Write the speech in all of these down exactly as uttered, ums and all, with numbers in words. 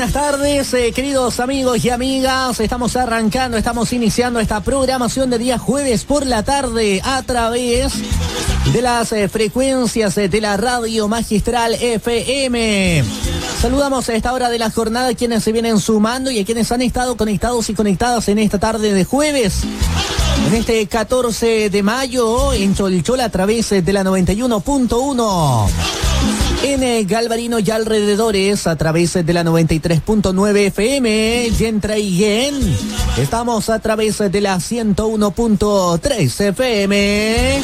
buenas tardes, eh, queridos amigos y amigas. Estamos arrancando, estamos iniciando esta programación de día jueves por la tarde a través de las eh, frecuencias eh, de la Radio Magistral F M. Saludamos a esta hora de la jornada a quienes se vienen sumando y a quienes han estado conectados y conectadas en esta tarde de jueves. En este catorce de mayo, en Cholchol a través de la noventa y uno punto uno. En Galvarino y alrededores a través de la noventa y tres punto nueve F M. Y en Traiguén estamos a través de la ciento uno punto tres F M.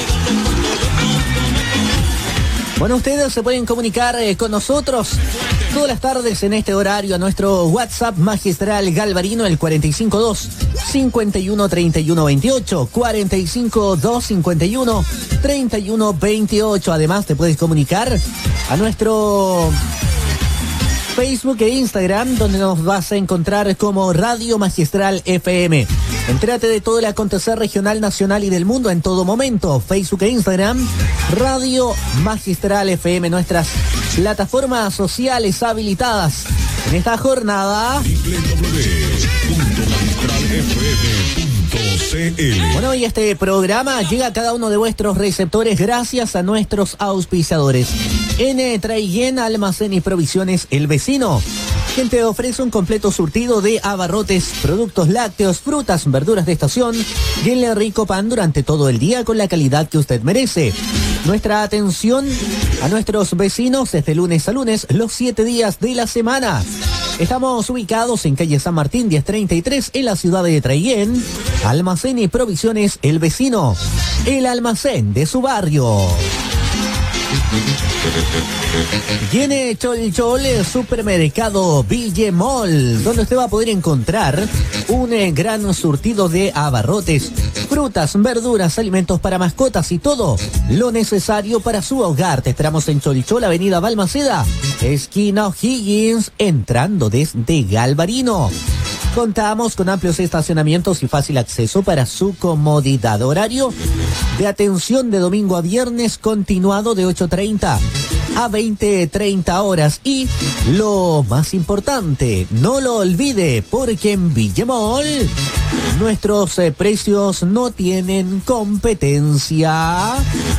Bueno, ustedes se pueden comunicar eh, con nosotros todas las tardes en este horario a nuestro WhatsApp Magistral Galvarino, el cuarenta y cinco dos, cincuenta y uno, treinta y uno, veintiocho, cuarenta y cinco dos, cincuenta y uno, treinta y uno, veintiocho. Además, te puedes comunicar a nuestro Facebook e Instagram, donde nos vas a encontrar como Radio Magistral F M. Entérate de todo el acontecer regional, nacional y del mundo en todo momento. Facebook e Instagram, Radio Magistral F M, nuestras plataformas sociales habilitadas en esta jornada. Bueno, y este programa llega a cada uno de vuestros receptores gracias a nuestros auspiciadores. En Traiguén, Almacén y Provisiones El Vecino, quien te ofrece un completo surtido de abarrotes, productos lácteos, frutas, verduras de estación y el rico pan durante todo el día con la calidad que usted merece. Nuestra atención a nuestros vecinos desde lunes a lunes, los siete días de la semana. Estamos ubicados en calle San Martín diez treinta y tres en la ciudad de Traiguén. Almacén y Provisiones El Vecino, el almacén de su barrio. Tiene Cholchol, supermercado Ville Mall, donde usted va a poder encontrar un eh, gran surtido de abarrotes, frutas, verduras, alimentos para mascotas y todo lo necesario para su hogar. Te esperamos en Cholchol, avenida Balmaceda, esquina O'Higgins, entrando desde Galvarino. Contamos con amplios estacionamientos y fácil acceso para su comodidad. Horario de atención de domingo a viernes continuado de ocho treinta a veinte treinta horas. Y lo más importante, no lo olvide, porque en Ville Mall nuestros eh, precios no tienen competencia.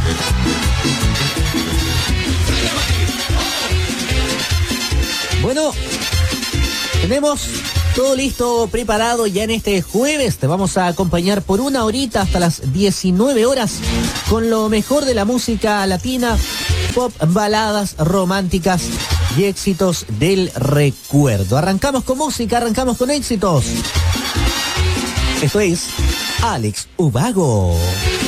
Bueno, tenemos todo listo, preparado ya en este jueves. Te vamos a acompañar por una horita hasta las diecinueve horas con lo mejor de la música latina, pop, baladas románticas y éxitos del recuerdo. Arrancamos con música, arrancamos con éxitos. Esto es Alex Ubago.